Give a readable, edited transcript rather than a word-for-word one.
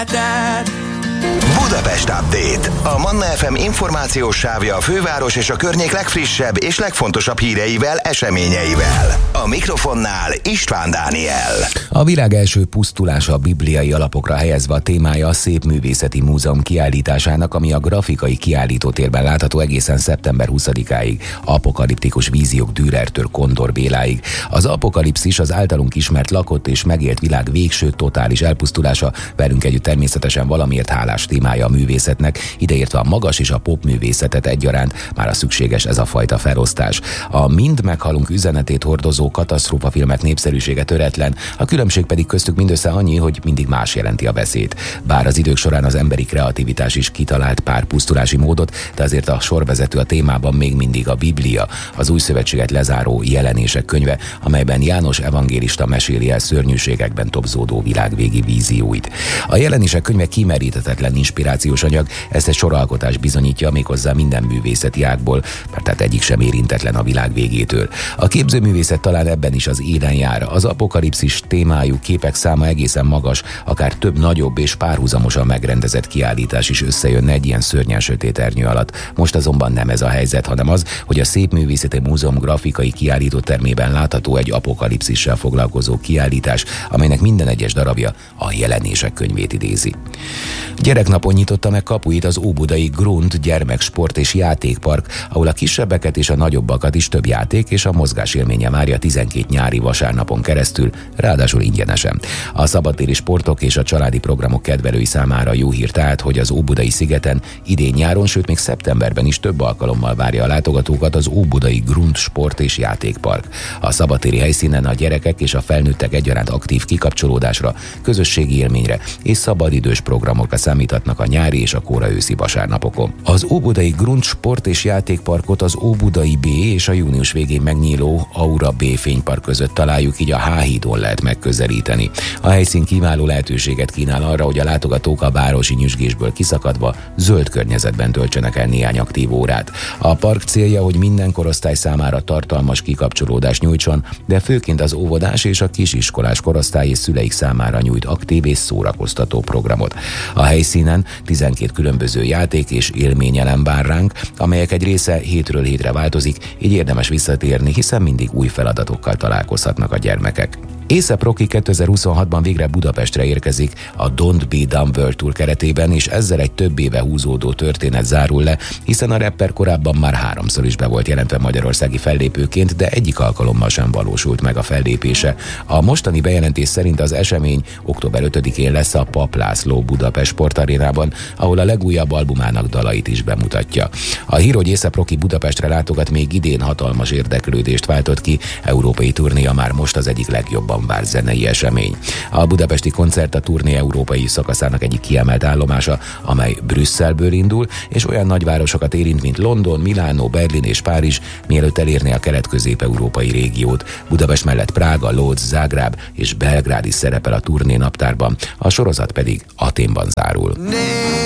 Budapest Update. A Manna FM információs sávja a főváros és a környék legfrissebb és legfontosabb híreivel, eseményeivel. A mikrofonnál István Dániel. A világ első pusztulása bibliai alapokra helyezve a témája a Szépművészeti Múzeum kiállításának, ami a grafikai kiállítótérben látható egészen szeptember 20-áig. Apokaliptikus víziók Dürertől Kondor Béláig. Az apokalipszis az általunk ismert lakott és megélt világ végső totális elpusztulása, velünk együtt természetesen valamiért hálás témája a művészetnek, ideértve a magas és a pop művészetet egyaránt, már a szükséges ez a fajta felosztás. A mind meghalunk üzenetét hordozó katasztrófafilmek népszerűsége töretlen, a különbség pedig köztük mindössze annyi, hogy mindig más jelenti a beszéd. Bár az idők során az emberi kreativitás is kitalált pár pusztulási módot, de azért a sorvezető a témában még mindig a Biblia, az Új Szövetséget lezáró Jelenések könyve, amelyben János evangélista meséli el szörnyűségekben tobzódó világvégi vízióit. A Jelenések könyve kimeríthetetlen inspirációs anyag, ezt egy soralkotás bizonyítja, méghozzá minden művészeti ágból, mert tehát egyik sem érintetlen a világ végétől. A képzőművészet talán ebben is az élen jár. Az apokalipszis témájú képek száma egészen magas, akár több nagyobb és párhuzamosan megrendezett kiállítás is összejönne egy ilyen szörnyen sötét ernyő alatt. Most azonban nem ez a helyzet, hanem az, hogy a Szépművészeti Múzeum grafikai kiállítótermében látható egy apokalipszissel foglalkozó kiállítás, amelynek minden egyes darabja a Jelenések könyvét idézi. Gyereknapon nyitotta meg kapuit az óbudai Grund gyermeksport és játékpark, ahol a kisebbeket és a nagyobbakat is több játék és a mozgásélménye várja 12 nyári vasárnapon keresztül, ráadásul ingyenesen. A szabadtéri sportok és a családi programok kedvelői számára jó hír tehát, hogy az Óbudai szigeten idén nyáron, sőt még szeptemberben is több alkalommal várja a látogatókat az Óbudai Grund sport és játékpark. A szabadtéri helyszínen a gyerekek és a felnőttek egyaránt aktív kikapcsolódásra, közösségi élményre és szabadidős programokra számíthatnak a nyári és a kora őszi vasárnapokon. Az Óbudai Grund sport és játékparkot az Óbudai B és a június végén megnyíló Aura B fénypark között találjuk, így a H-hídon lehet megközelíteni. A helyszín kiváló lehetőséget kínál arra, hogy a látogatók a városi nyüzsgésből kiszakadva zöld környezetben töltsenek el néhány aktív órát. A park célja, hogy minden korosztály számára tartalmas kikapcsolódást nyújtson, de főként az óvodás és a kisiskolás korosztály és szüleik számára nyújt aktív és szórakoztató programot. A helyszínen 12 különböző játék és élményelem vár ránk, amelyek egy része hétről hétre változik, így érdemes visszatérni, hiszen mindig új feladatokkal találkozhatnak a gyermekek. A$AP Rocky 2026-ban végre Budapestre érkezik a Don't Be Dumb World Tour keretében, és ezzel egy több éve húzódó történet zárul le, hiszen a rapper korábban már 3-szor is be volt jelentve magyarországi fellépőként, de egyik alkalommal sem valósult meg a fellépése. A mostani bejelentés szerint az esemény október 5-én lesz a Papp László Budapest Sportarénában, ahol a legújabb albumának dalait is bemutatja. A hír, hogy A$AP Rocky Budapestre látogat, még idén hatalmas érdeklődést váltott ki, európai turnéja már most az egyik legjobban várt zenei esemény. A budapesti koncert a turné európai szakaszának egyik kiemelt állomása, amely Brüsszelből indul, és olyan nagyvárosokat érint, mint London, Milánó, Berlin és Párizs, mielőtt elérné a kelet-közép-európai régiót. Budapest mellett Prága, Lódz, Zágráb és Belgrád is szerepel a turné naptárban, a sorozat pedig Athénban zárul.